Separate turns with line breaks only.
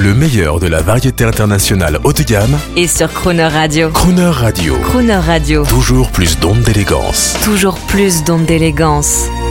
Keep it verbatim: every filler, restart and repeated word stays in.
Le meilleur de la variété internationale haut de gamme
Et sur Crooner Radio.
Crooner Radio.
Crooner Radio.
Toujours plus d'ondes d'élégance.
Toujours plus d'ondes d'élégance.